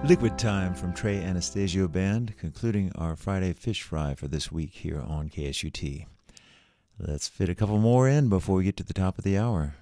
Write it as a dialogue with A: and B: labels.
A: Liquid Time from Trey Anastasio Band, concluding our Friday Fish Fry for this week here on KSUT. Let's fit a couple more in before we get to the top of the hour.